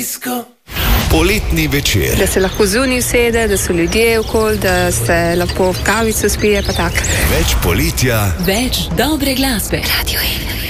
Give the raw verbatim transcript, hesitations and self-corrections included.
Radijsko. Poletni večer. Da se lahko zunaj usede, da so ljudje okoli, da se lahko kavico spije, pa tako. Več poletja, več dobre glasbe. Radio Ena.